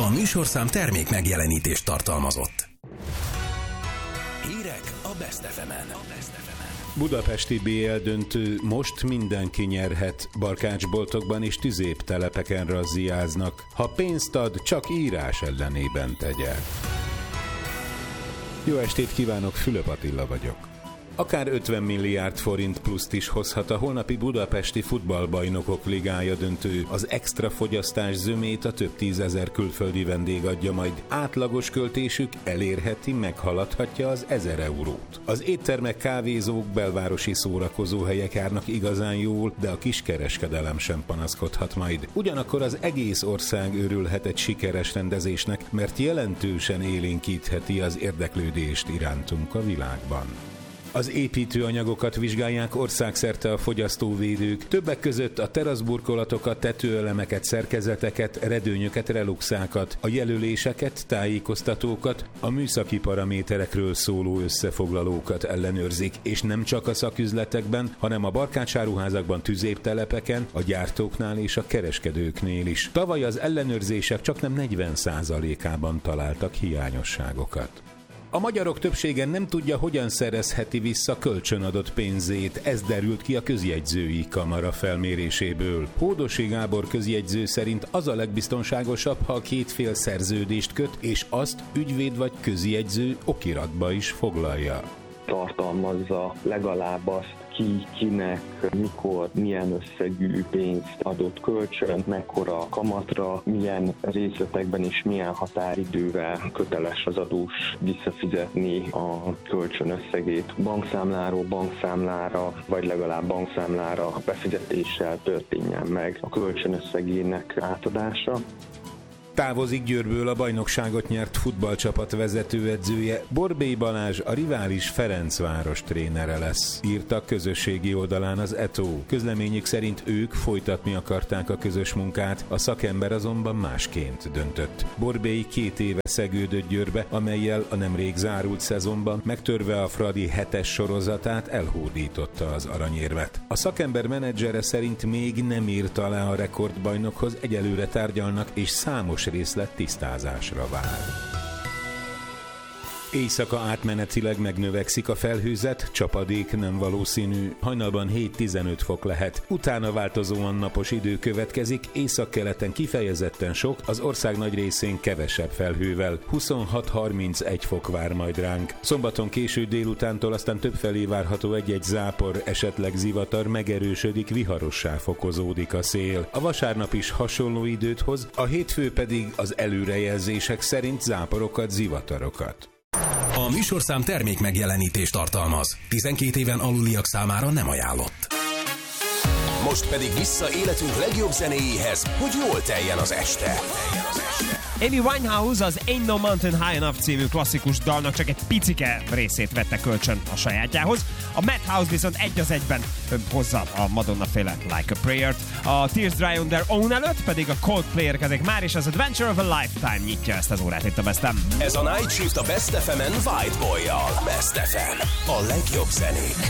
A műsorszám termék megjelenítést tartalmazott. Hírek a Best FM-en. Budapesti BL döntő, most mindenki nyerhet. Barkácsboltokban és tüzéptelepeken razziáznak. Ha pénzt ad, csak írás ellenében tegye. Jó estét kívánok, Fülöp Attila vagyok. Akár 50 milliárd forint pluszt is hozhat a holnapi budapesti futballbajnokok ligája döntő. Az extra fogyasztás zömét a több tízezer külföldi vendég adja majd. Átlagos költésük elérheti, meghaladhatja az 1000 eurót. Az éttermek, kávézók, belvárosi szórakozóhelyek járnak igazán jól, de a kiskereskedelem sem panaszkodhat majd. Ugyanakkor az egész ország örülhet egy sikeres rendezésnek, mert jelentősen élénkítheti az érdeklődést irántunk a világban. Az építőanyagokat vizsgálják országszerte a fogyasztóvédők, többek között a teraszburkolatokat, tetőelemeket, szerkezeteket, redőnyöket, reluxákat, a jelöléseket, tájékoztatókat, a műszaki paraméterekről szóló összefoglalókat ellenőrzik, és nem csak a szaküzletekben, hanem a barkácsáruházakban, tüzéptelepeken, a gyártóknál és a kereskedőknél is. Tavaly az ellenőrzések csaknem 40%-ában találtak hiányosságokat. A magyarok többsége nem tudja, hogyan szerezheti vissza kölcsönadott pénzét, ez derült ki a közjegyzői kamara felméréséből. Hódosi Gábor közjegyző szerint az a legbiztonságosabb, ha a két fél szerződést köt, és azt ügyvéd vagy közjegyző okiratba is foglalja. Tartalmazza legalább azt, ki, kinek, mikor, milyen összegű pénzt adott kölcsön, mekkora kamatra, milyen részletekben és milyen határidővel köteles az adós visszafizetni a kölcsön összegét. Bankszámláról bankszámlára, vagy legalább bankszámlára befizetéssel történjen meg a kölcsön összegének átadása. Távozik Győrből a bajnokságot nyert futballcsapat vezetőedzője. Borbély Balázs a rivális Ferencváros trénere lesz, írta a közösségi oldalán az Eto. Közleményük szerint ők folytatni akarták a közös munkát, a szakember azonban másként döntött. Borbély 2 éve szegődött Győrbe, amellyel a nemrég zárult szezonban megtörve a Fradi 7-es sorozatát elhódította az aranyérmet. A szakember menedzsere szerint még nem írt alá a rekordbajnokhoz, egyelőre tárgyalnak és számos részlet tisztázásra vár. Éjszaka átmenetileg megnövekszik a felhőzet, csapadék nem valószínű, hajnalban 7-15 fok lehet. Utána változóan napos idő következik, északkeleten kifejezetten sok, az ország nagy részén kevesebb felhővel, 26-31 fok vár majd ránk. Szombaton késő délutántól aztán többfelé várható egy-egy zápor, esetleg zivatar, megerősödik, viharossá fokozódik a szél. A vasárnap is hasonló időt hoz, a hétfő pedig az előrejelzések szerint záporokat, zivatarokat. A műsorszám termék megjelenítést tartalmaz. 12 éven aluliak számára nem ajánlott. Most pedig vissza életünk legjobb zenéjéhez, hogy jól teljen az este. Amy Winehouse az Ain't No Mountain High Enough című klasszikus dalnak csak egy picike részét vette kölcsön a sajátjához. A Madhouse viszont egy az egyben hozza a Madonna-féle Like a Prayer-t. A Tears Dry on Their Own előtt pedig a Coldplay érkezik már, és az Adventure of a Lifetime nyitja ezt az órát itt a Best FM. Ez a Night Shift a Best FM-en White Boy-jal. Best FM. A legjobb zenék.